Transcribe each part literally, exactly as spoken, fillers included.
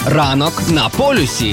Ранок на полюсі.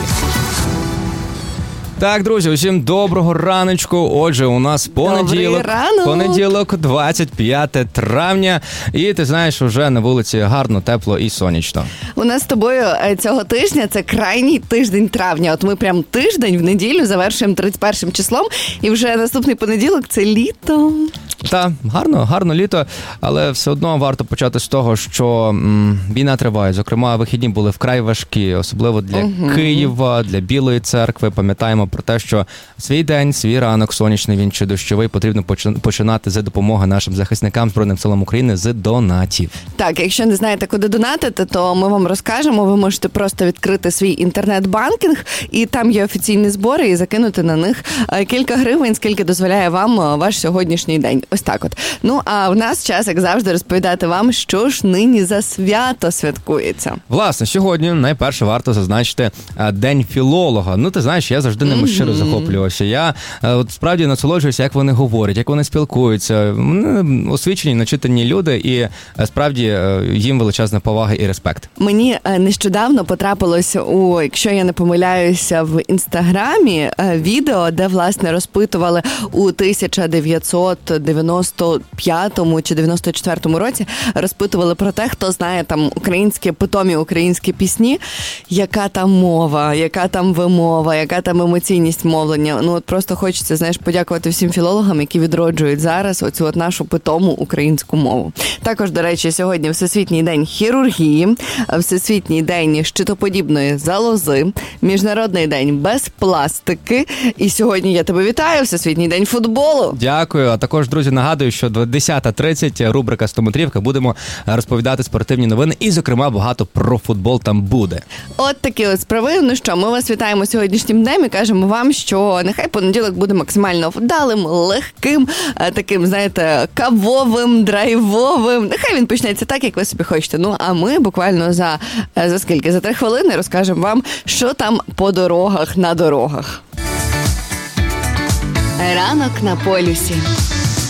Так, друзі, усім доброго раночку. Отже, у нас понеділок, понеділок, двадцять п'яте травня. І ти знаєш, вже на вулиці гарно, тепло і сонячно. У нас з тобою цього тижня це крайній тиждень травня. От ми прям тиждень в неділю завершуємо тридцять першим числом. І вже наступний понеділок – це літо. Так, гарно, гарно літо, але все одно варто почати з того, що м, війна триває. Зокрема, вихідні були вкрай важкі, особливо для uh-huh. Києва, для Білої церкви. Пам'ятаємо про те, що свій день, свій ранок, сонячний він чи дощовий, потрібно починати з допомоги нашим захисникам Збройним силам України з донатів. Так, якщо не знаєте, куди донатити, то ми вам розкажемо. Ви можете просто відкрити свій інтернет-банкінг, і там є офіційні збори, і закинути на них кілька гривень, скільки дозволяє вам ваш сьогоднішній день. Ось так от. Ну, а в нас час, як завжди, розповідати вам, що ж нині за свято святкується. Власне, сьогодні найперше варто зазначити День філолога. Ну, ти знаєш, я завжди ними щиро mm-hmm. захоплювався. Я от справді насолоджуюся, як вони говорять, як вони спілкуються. Вони освічені, начитані люди, і справді їм величезна повага і респект. Мені нещодавно потрапилось у, якщо я не помиляюся, в Інстаграмі відео, де, власне, розпитували у тисяча дев'ятсот дев'яносто п'ятому чи дев'яносто четвертому році, розпитували про те, хто знає там українські, питомі українські пісні, яка там мова, яка там вимова, яка там емоційність мовлення. Ну, от просто хочеться, знаєш, подякувати всім філологам, які відроджують зараз оцю от нашу питому українську мову. Також, до речі, сьогодні Всесвітній день хірургії, Всесвітній день щитоподібної залози, Міжнародний день без пластики. І сьогодні я тебе вітаю, Всесвітній день футболу. Дякую. А також, друзі, нагадую, що десята тридцять, рубрика «Стометрівка», будемо розповідати спортивні новини і, зокрема, багато про футбол там буде. От такі от справи. Ну що, ми вас вітаємо сьогоднішнім днем і кажемо вам, що нехай понеділок буде максимально вдалим, легким, таким, знаєте, кавовим, драйвовим. Нехай він почнеться так, як ви собі хочете. Ну, а ми буквально за, за скільки? За три хвилини розкажемо вам, що там по дорогах, на дорогах. Ранок на полюсі.